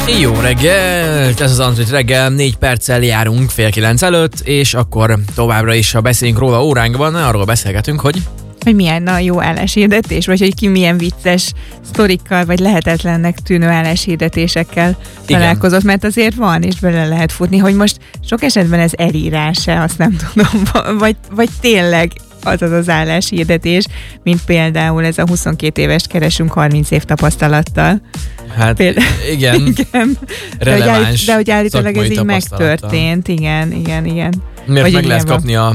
Jó reggel, ez az Android reggel, 4 perccel járunk 8:30 előtt, és akkor továbbra is, ha beszélünk róla óránkban, arról beszélgetünk, hogy milyen a jó álláshirdetés, vagy hogy ki milyen vicces sztorikkal, vagy lehetetlennek tűnő álláshirdetésekkel találkozott, mert azért van, és bele lehet futni, hogy most sok esetben ez elírás-e, azt nem tudom, vagy tényleg az az álláshirdetés, mint például ez a 22 éves keresünk 30 év tapasztalattal. Hát igen. Releváns. De hogy állítólag ez így megtörtént, igen. Miért vagy meg lehet kapni a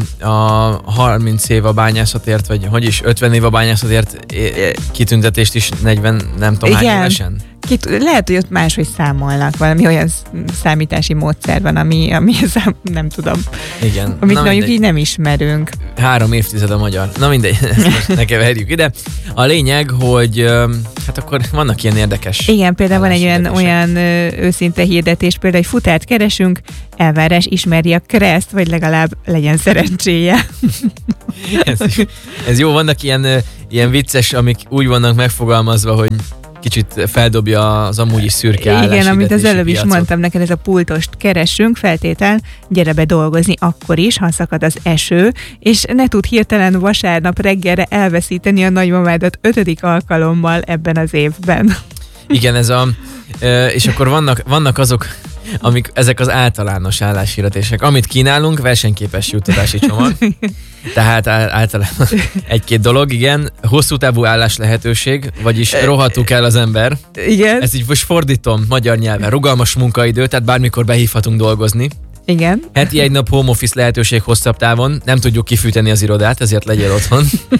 30 év a bányászatért, vagy hogy is 50 év a bányászatért kitüntetést is 40 nem tudom hány évesen? Lehet, hogy ott máshogy számolnak, valami olyan számítási módszer van, ami nem tudom. Igen. Amit mondjuk így nem ismerünk. 3 évtized a magyar. Na mindegy, ezt most ne keverjük ide. A lényeg, hogy hát akkor vannak ilyen érdekes. Igen, például van egy olyan őszinte hirdetés, például egy futárt keresünk, elvárás ismeri a kereszt, vagy legalább legyen szerencséje. ez jó, vannak ilyen vicces, amik úgy vannak megfogalmazva, hogy kicsit feldobja az amúgy is szürke álláshirdetési Igen, amit az előbb is piacot. mondtam neked, ez a pultost keresünk, feltétel, gyere be dolgozni akkor is, ha szakad az eső, és ne tud hirtelen vasárnap reggelre elveszíteni a nagymamádat 5. alkalommal ebben az évben. Igen, és akkor vannak azok, ezek az általános álláshirdetések, amit kínálunk, versenyképes juttatási csomag. Tehát általában 1-2 dolog, igen. Hosszú távú állás lehetőség, vagyis rohadtul kell az ember. Igen. Ezt így most fordítom magyar nyelven. Rugalmas munkaidő, tehát bármikor behívhatunk dolgozni. Igen. Heti 1 nap home office lehetőség hosszabb távon, nem tudjuk kifűteni az irodát, ezért legyél otthon.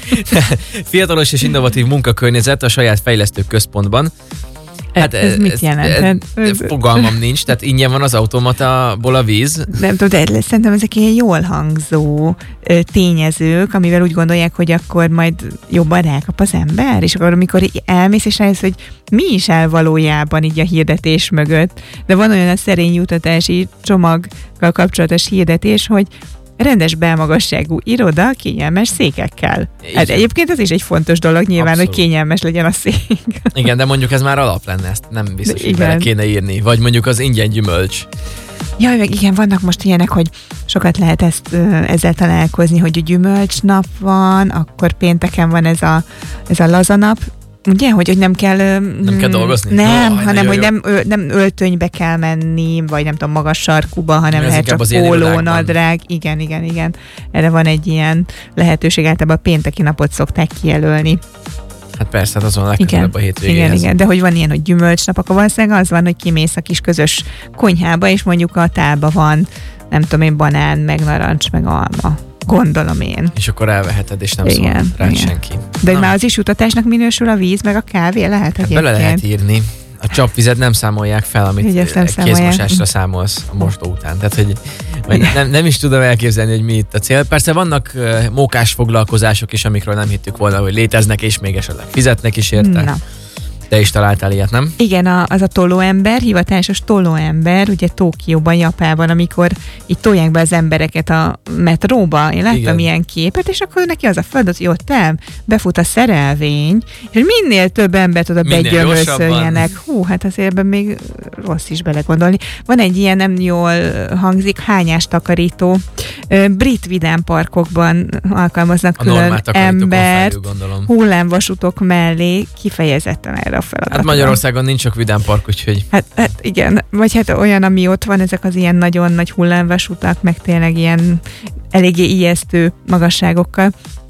Fiatalos és innovatív munkakörnyezet a saját fejlesztő központban. Hát ez mit jelent? Fogalmam nincs, tehát ingyen van az automatából a víz. Nem tudom, de szerintem ezek ilyen jól hangzó tényezők, amivel úgy gondolják, hogy akkor majd jobban rákap az ember, és akkor amikor így elmész, és rájössz, hogy mi is áll valójában így a hirdetés mögött. De van olyan a szerény juttatási csomaggal kapcsolatos hirdetés, hogy rendes belmagasságú iroda kényelmes székekkel. Hát egyébként ez is egy fontos dolog nyilván, abszolút, hogy kényelmes legyen a szék. Igen, de mondjuk ez már alap lenne, ezt nem biztos, hogy bele kéne írni. Vagy mondjuk az ingyen gyümölcs. Jaj, meg igen, vannak most ilyenek, hogy sokat lehet ezzel találkozni, hogy gyümölcsnap van, akkor pénteken van ez a lazanap, ugye, hogy nem kell... Nem kell dolgozni? Nem, hanem hogy nem öltönybe kell menni, vagy nem tudom, magas sarkuba, hanem ez lehet csak pólónadrág. Igen. Erre van egy ilyen lehetőség, általában a pénteki napot szokták kijelölni. Hát persze, hát azon a legközelebb a hétvégéhez. Igen, de hogy van ilyen, hogy gyümölcsnap, akkor valószínűleg az van, hogy kimész a kis közös konyhába, és mondjuk a tálba van, nem tudom én, banán, meg narancs, meg alma. Gondolom én. És akkor elveheted, és nem szól rá senki. De már az is jutatásnak minősül a víz, meg a kávé lehet egyébként. Bele lehet írni. A csapvizet nem számolják fel, amit kézmosásra számolsz a mosdó után. Tehát, hogy nem is tudom elképzelni, hogy mi itt a cél. Persze vannak mókás foglalkozások is, amikről nem hittük volna, hogy léteznek, és még esetleg fizetnek is érte. Na. Te is találtál ilyet, nem? Igen, az a tolóember, hivatásos tolóember, ugye Tokióban, Japánban, amikor itt tolják be az embereket a metróba. Én láttam ilyen képet, és akkor neki az a feladat, hogy ott befut a szerelvény, és minél több embert oda begyömöszöljenek. Hú, hát azért ebben még rossz is belegondolni. Van egy ilyen, nem jól hangzik, hányás takarító. Brit vidámparkokban alkalmaznak külön embert, hullámvasutok mellé kifejezetten erre a feladatra. Hát Magyarországon nincs sok vidámpark, úgyhogy... Hát igen, vagy hát olyan, ami ott van, ezek az ilyen nagyon nagy hullámvasutak, meg tényleg ilyen eléggé ijesztő magasságokkal.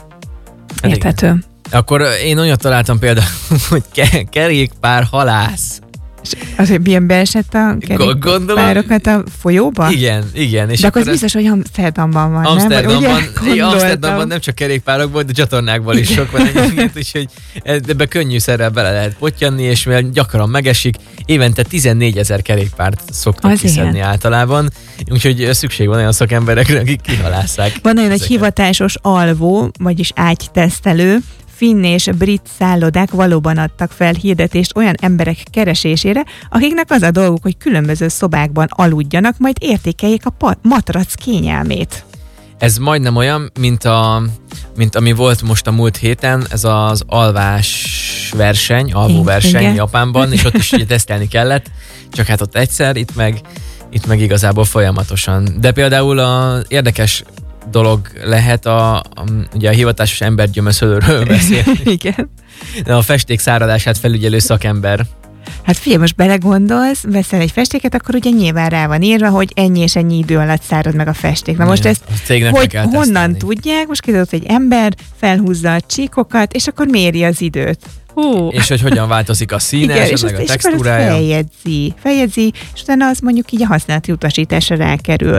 Érthető. Akkor én olyat találtam például, hogy kerékpár halász. Azért ilyen beesett a kerékpárokat a folyóba? Igen. És de akkor az biztos, hogy Amsterdamban van, Amsterdamban nem csak kerékpárokból, de csatornákból is sok van egyébként, úgyhogy ebbe könnyűszerrel bele lehet pottyanni, és mivel gyakran megesik, évente 14 000 kerékpárt szoktak kiszedni általában, úgyhogy szükség van olyan szakemberekre, akik kihalásszák. Van olyan egy hivatásos alvó, vagyis ágytesztelő, finn és brit szállodák valóban adtak fel hirdetést olyan emberek keresésére, akiknek az a dolguk, hogy különböző szobákban aludjanak, majd értékeljék a matrac kényelmét. Ez majdnem olyan, mint ami volt most a múlt héten, ez az alvó verseny Japánban, és ott is ugye tesztelni kellett, csak hát ott egyszer, itt meg igazából folyamatosan. De például érdekes dolog lehet ugye a hivatásos embergyömöszölőről beszélni. Igen. De a festék száradását felügyelő szakember. Hát figyelj, most belegondolsz, veszel egy festéket, akkor ugye nyilván rá van írva, hogy ennyi és ennyi idő alatt szárad meg a festék. Na most ezt honnan tudják? Most kiderült, hogy egy ember felhúzza a csíkokat, és akkor méri az időt. És hogy hogyan változik a színe, és a textúrája. És feljegyzi, és utána az mondjuk így a használati utasításra rákerül.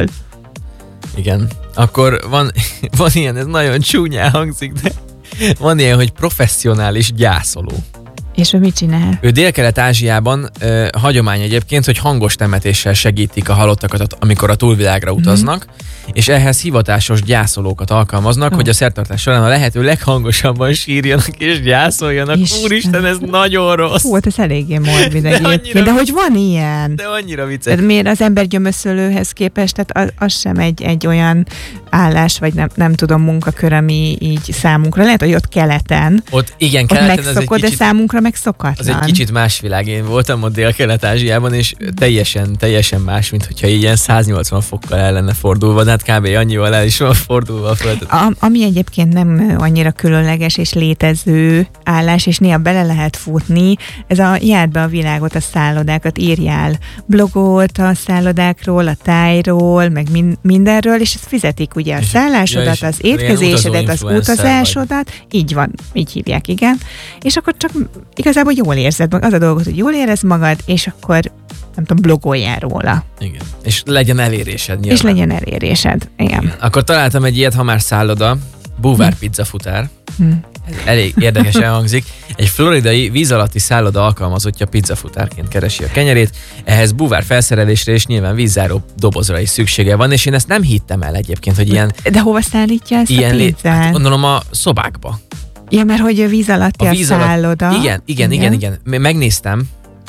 Igen. Akkor van ilyen, ez nagyon csúnyán hangzik, de van ilyen, hogy professzionális gyászoló. És ő mit csinál? Ő Dél-Kelet-Ázsiában hagyomány egyébként, hogy hangos temetéssel segítik a halottakat, amikor a túlvilágra utaznak, és ehhez hivatásos gyászolókat alkalmaznak, hogy a szertartás során a lehető leghangosabban sírjanak és gyászoljanak. Úristen, ez nagyon rossz. Ez eléggé morbid egyébként. De hogy van ilyen? De annyira vicces. Tehát miért az embergyömöszölőhez képest, tehát az sem egy olyan állás, vagy nem tudom, munkakör, ami így számunkra. Lehet, hogy ott keleten. Ott keleten megszokott, de számunkra meg szokatlan. Az egy kicsit más világ. Én voltam ott Dél-Kelet-Ázsiában, és teljesen más, mint hogyha ilyen 180 fokkal el lenne fordulva, de hát kb. Annyival el is van fordulva. Ami egyébként nem annyira különleges és létező állás, és néha bele lehet futni, ez a járd be a világot, a szállodákat, írjál blogot a szállodákról, a tájról, meg mindenről, és ezt fizetik ugye a szállásodat, az étkezésedet, az utazásodat, így van, így hívják, igen. És akkor csak igazából jól érzed magad, az a dolgot, hogy jól érezd magad, és akkor nem tudom, blogoljál róla. Igen. És legyen elérésed nyilván. És legyen elérésed, igen. Akkor találtam egy ilyet, ha már szálloda, búvár pizza futár. Ez elég érdekesen hangzik. Egy floridai víz alatti szálloda alkalmazottja pizzafutárként keresi a kenyerét, ehhez búvár felszerelésre és nyilván vízzáró dobozra is szüksége van, és én ezt nem hittem el egyébként, hogy ilyen... De hova szállítja ezt a pizzát? Hát gondolom a szobákba. Ja, mert hogy a víz alatti a szálloda. Igen. Megnéztem.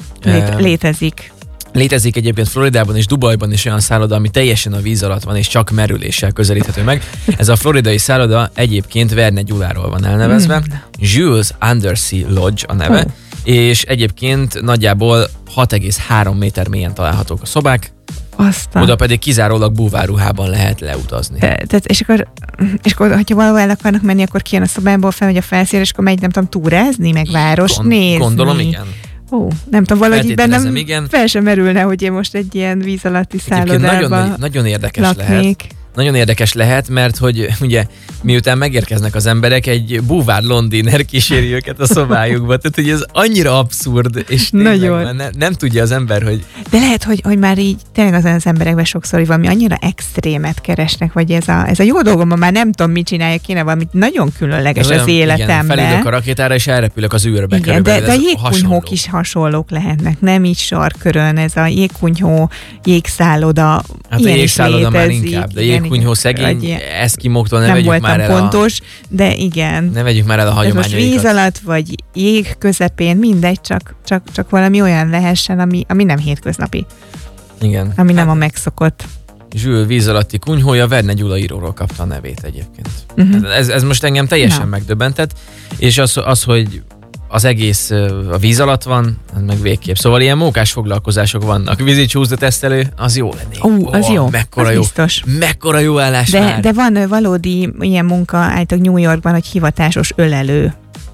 Létezik. Létezik egyébként Floridában és Dubajban is olyan szálloda, ami teljesen a víz alatt van, és csak merüléssel közelíthető meg. Ez a floridai szálloda egyébként Verne Gyuláról van elnevezve. Jules Undersea Lodge a neve, és egyébként nagyjából 6,3 méter mélyen találhatók a szobák. Aztán. Oda pedig kizárólag búvárruhában lehet leutazni. És akkor, hogyha valahol el akarnak menni, akkor kijön a szobából, felmegy a felszínre, és akkor megy, nem tudom, túrázni, meg város nézni. Gondolom, igen. Nem tudom, valahogy bennem fel sem merülne, hogy én most egy ilyen víz alatti szállodában nagyon érdekes laknék. Lehet. Nagyon érdekes lehet, mert hogy ugye miután megérkeznek az emberek, egy búvár londiner kíséri őket a szobájukba. Tehát, hogy ez annyira abszurd, és nem tudja az ember, hogy... De lehet, hogy már így tényleg az emberekben sokszor valami annyira extrémet keresnek, vagy ez a jó dolgom, már nem tudom, mit csinálják, kéne valamit nagyon különleges az életemben. Igen, felülök a rakétára, és elrepülök az űrbe. Igen, de a jégkunyhók is hasonlók lehetnek, nem így sarkörön, ez a jégkunyhó, jégszálloda, hát ilyen a jégszálloda már inkább, de jégkunyhó szegény eszkimóktól ne vegyük már el pontos, de igen. Ne vegyük már el a hagyományaikat. Most víz alatt, vagy jég közepén, mindegy, csak valami olyan lehessen, ami nem hétköznapi. Igen. Ami nem a megszokott. Jules víz alatti kunyhója Verne Gyula íróról kapta a nevét egyébként. Ez most engem teljesen megdöbbentett, és az, hogy az egész a víz alatt van, meg végképp. Szóval ilyen mókás foglalkozások vannak. Vízi csúszda tesztelő, az jó lennék. Az jó, mekkora az jó. Biztos. Mekkora jó állás már. De van valódi ilyen munka állítólag New Yorkban, hogy hivatásos ölelő.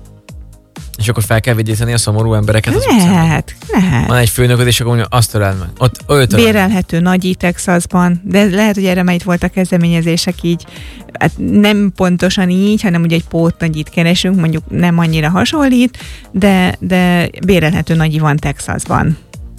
És akkor fel kell vidíteni a szomorú embereket az utcán? Lehet. Van egy főnököd, és akkor mondja, azt ölel meg. Ott bérelhető nagy Texasban, de lehet, hogy erre már itt voltak kezdeményezések így, hát nem pontosan így, hanem ugye egy pótnagyit keresünk, mondjuk nem annyira hasonlít, de bérelhető nagyi van Texasban.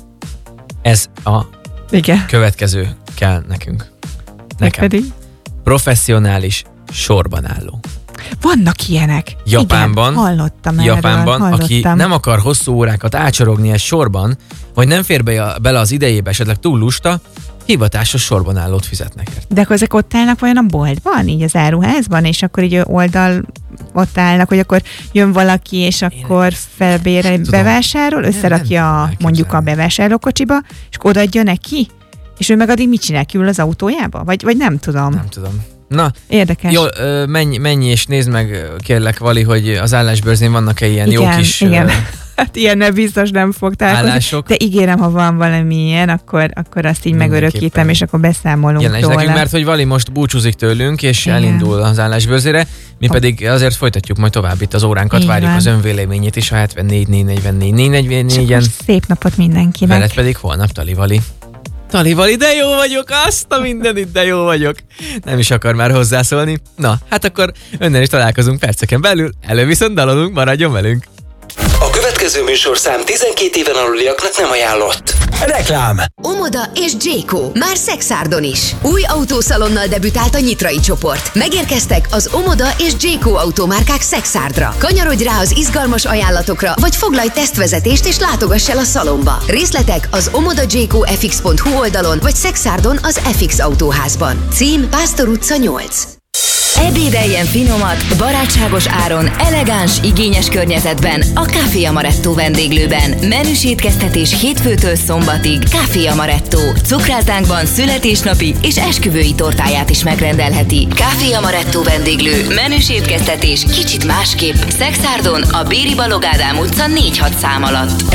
Ez a következő kell nekünk. Nekem. Pedig? Professzionális sorban álló. Vannak ilyenek. Japánban, igen, hallottam. Aki nem akar hosszú órákat ácsorogni egy sorban, vagy nem fér bele az idejébe, esetleg túl lusta, hivatásos sorban állót fizetnek ért. De akkor ezek ott állnak vajon a boltban, így az áruházban, és akkor így oldal ott állnak, hogy akkor jön valaki, és akkor felbér, bevásárol, összerakja mondjuk a bevásárlókocsiba, és odaadja neki, és ő meg addig mit csinál, kiül az autójába? Vagy nem tudom. Nem tudom. Na, érdekes. Jó, menj és nézd meg, kérlek, Vali, hogy az állásbörzén vannak-e ilyen igen, jó kis... Igen. Hát ilyennel biztos nem fog találkozni. De ígérem, ha van valami ilyen, akkor azt így megörökítem, és akkor beszámolunk róla. Nekünk, mert hogy Vali most búcsúzik tőlünk, és elindul az állásbőrzére, mi pedig azért folytatjuk majd tovább itt az óránkat, így várjuk az önvéleményét is a 74 444 444-en. Szép napot mindenkinek. Veled pedig holnap Tali Vali. Tali Vali, de jó vagyok, azt a mindenit, de jó vagyok. Nem is akar már hozzászólni. Na, hát akkor önnel is találkozunk perceken belül. Viszont dalolunk, maradjon velünk. A következő műsorszám 12 éven aluliaknak nem ajánlott. Reklám. Omoda és Jayco. Már Szexárdon is. Új autószalonnal debütált a Nyitrai csoport. Megérkeztek az Omoda és Jayco automárkák Szexárdra. Kanyarodj rá az izgalmas ajánlatokra, vagy foglalj tesztvezetést és látogass el a szalomba. Részletek az omodajaycofx.hu oldalon, vagy Szexárdon az FX autóházban. Cím Pásztor utca 8. Ebédeljen finomat, barátságos áron, elegáns, igényes környezetben a Café Amaretto vendéglőben. Menüs étkeztetés hétfőtől szombatig. Café Amaretto. Cukrászdánkban születésnapi és esküvői tortáját is megrendelheti. Café Amaretto vendéglő. Menüs étkeztetés kicsit másképp. Szexárdon a Béri Balogh Ádám utca 4-6 szám alatt.